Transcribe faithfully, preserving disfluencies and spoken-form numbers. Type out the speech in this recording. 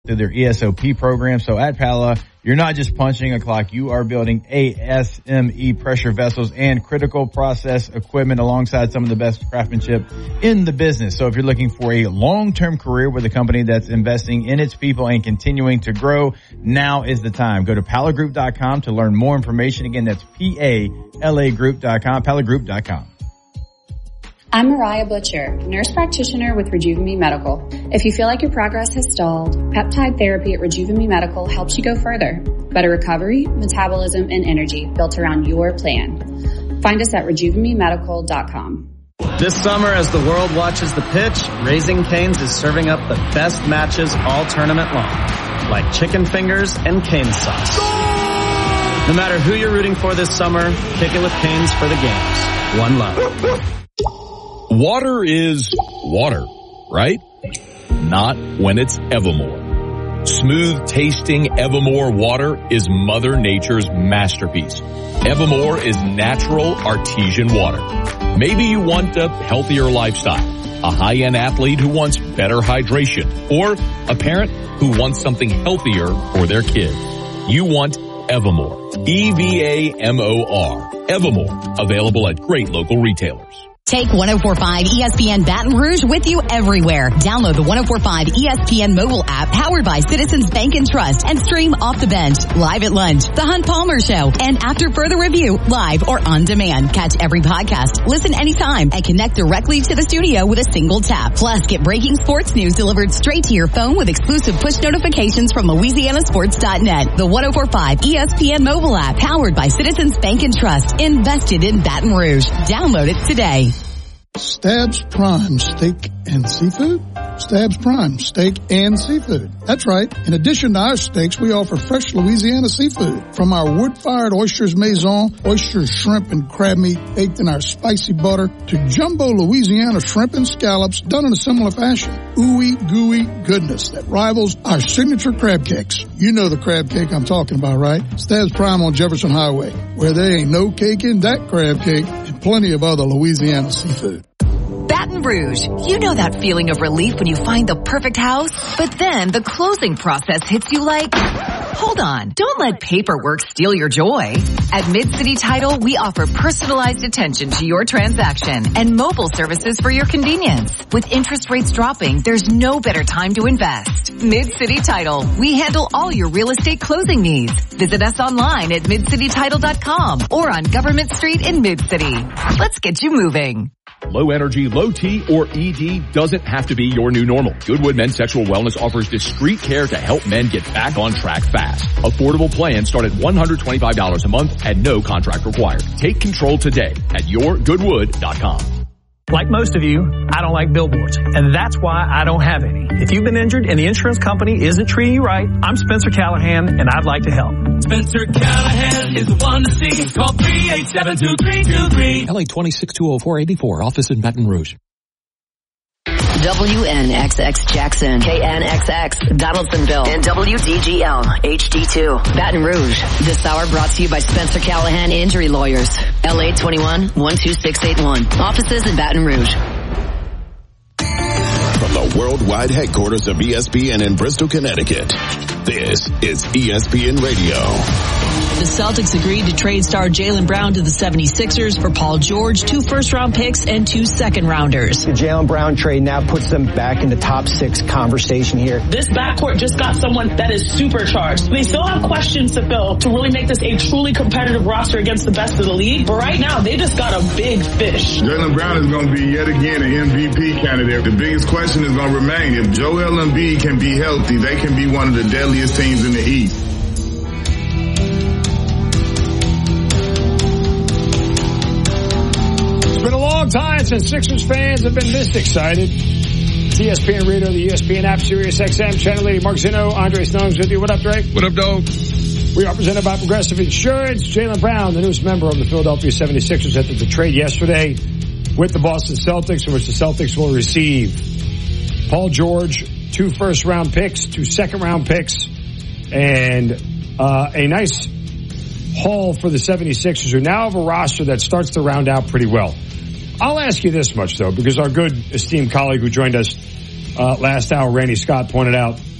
through their E S O P program. So at Pala, you're not just punching a clock. You are building A S M E pressure vessels and critical process equipment alongside some of the best craftsmanship in the business. So if you're looking for a long-term career with a company that's investing in its people and continuing to grow, now is the time. Go to pala group dot com to learn more information. Again, that's P A L A group dot com, pala group dot com. I'm Mariah Butcher, nurse practitioner with Rejuven Medical. If you feel like your progress has stalled, peptide therapy at Rejuven Medical helps you go further. Better recovery, metabolism, and energy built around your plan. Find us at rejuven medical dot com. This summer, as the world watches the pitch, Raising Cane's is serving up the best matches all tournament long, like chicken fingers and cane sauce. No matter who you're rooting for this summer, kick it with Cane's for the games. One love. Water is water, right? Not when it's Evermore. Smooth tasting Evermore water is Mother Nature's masterpiece. Evermore is natural artesian water. Maybe you want a healthier lifestyle, a high-end athlete who wants better hydration, or a parent who wants something healthier for their kid. You want Evermore. E V A M O R. Evermore. Available at great local retailers. Take one oh four point five E S P N Baton Rouge with you everywhere. Download the one oh four point five E S P N mobile app powered by Citizens Bank and Trust and stream Off the Bench, Live at Lunch, The Hunt Palmer Show, and After Further Review live or on demand. Catch every podcast, listen anytime, and connect directly to the studio with a single tap. Plus, get breaking sports news delivered straight to your phone with exclusive push notifications from Louisiana Sports dot net. The one oh four point five E S P N mobile app powered by Citizens Bank and Trust, invested in Baton Rouge. Download it today. Stabs Prime Steak and Seafood? Stabs Prime Steak and Seafood. That's right. In addition to our steaks, we offer fresh Louisiana seafood. From our wood-fired oysters maison, oysters, shrimp, and crab meat baked in our spicy butter, to jumbo Louisiana shrimp and scallops done in a similar fashion. Ooey gooey goodness that rivals our signature crab cakes. You know the crab cake I'm talking about, right? Stabs Prime on Jefferson Highway, where there ain't no cake in that crab cake, and plenty of other Louisiana seafood. Baton Rouge, you know that feeling of relief when you find the perfect house, but then the closing process hits you like, hold on, don't let paperwork steal your joy. At Mid-City Title, we offer personalized attention to your transaction and mobile services for your convenience. With interest rates dropping, there's no better time to invest. Mid-City Title, we handle all your real estate closing needs. Visit us online at mid city title dot com or on Government Street in Mid-City. Let's get you moving. Low energy, low T, or E D doesn't have to be your new normal. Goodwood Men's Sexual Wellness offers discreet care to help men get back on track fast. Affordable plans start at one hundred twenty-five dollars a month and no contract required. Take control today at your goodwood dot com. Like most of you, I don't like billboards, and that's why I don't have any. If you've been injured and the insurance company isn't treating you right, I'm Spencer Callahan, and I'd like to help. Spencer Callahan is the one to see. Call three eight seven, two three two three. L A twenty-six two oh four eighty-four, office in Baton Rouge. W N X X Jackson, K N X X Donaldsonville, and W D G L H D two Baton Rouge. This hour brought to you by Spencer Callahan Injury Lawyers. L A twenty-one, one two six eight one. Offices in Baton Rouge. From the worldwide headquarters of E S P N in Bristol, Connecticut, this is E S P N Radio. The Celtics agreed to trade star Jaylen Brown to the seventy-sixers for Paul George, two first-round picks, and two second-rounders. The Jaylen Brown trade now puts them back in the top six conversation here. This backcourt just got someone that is supercharged. They still have questions to fill to really make this a truly competitive roster against the best of the league. But right now, they just got a big fish. Jaylen Brown is going to be yet again an M V P candidate. The biggest question is going to remain, if Joel Embiid can be healthy, they can be one of the deadliest teams in the East. It's been a long time since Sixers fans have been this excited. E S P N Radio, the E S P N app, Sirius X M, Channel eighty, Mark Zeno, Andre Snellings with you. What up, Drake? What up, dog? We are presented by Progressive Insurance. Jaylen Brown, the newest member of the Philadelphia seventy-sixers, entered the trade yesterday with the Boston Celtics, in which the Celtics will receive Paul George, two first-round picks, two second-round picks, and uh, a nice haul for the seventy-sixers, who now have a roster that starts to round out pretty well. I'll ask you this much, though, because our good esteemed colleague who joined us uh, last hour, Randy Scott, pointed out